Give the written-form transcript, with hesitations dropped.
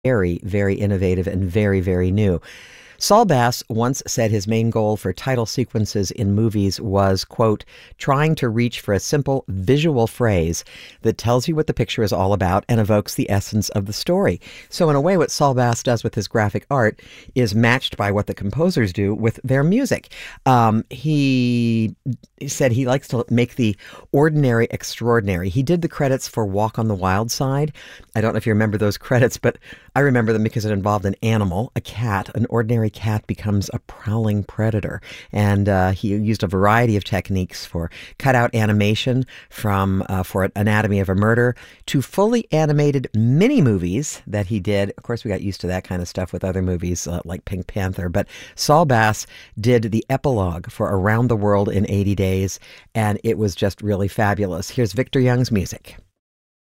very, very innovative and very, very new. Saul Bass once said his main goal for title sequences in movies was, quote, trying to reach for a simple visual phrase that tells you what the picture is all about and evokes the essence of the story. So in a way, what Saul Bass does with his graphic art is matched by what the composers do with their music. He said he likes to make the ordinary extraordinary. He did the credits for Walk on the Wild Side. I don't know if you remember those credits, but I remember them because it involved an animal, a cat. An ordinary cat becomes a prowling predator. And he used a variety of techniques for cutout animation from for Anatomy of a Murder to fully animated mini movies that he did. Of course, we got used to that kind of stuff with other movies like Pink Panther. But Saul Bass did the epilogue for Around the World in 80 Days, and it was just really fabulous. Here's Victor Young's music.